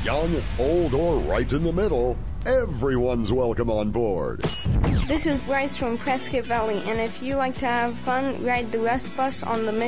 Young, old, or right in the middle, everyone's welcome on board. This is Bryce from Prescott Valley, and if you like to have fun, ride the Rust Bus on the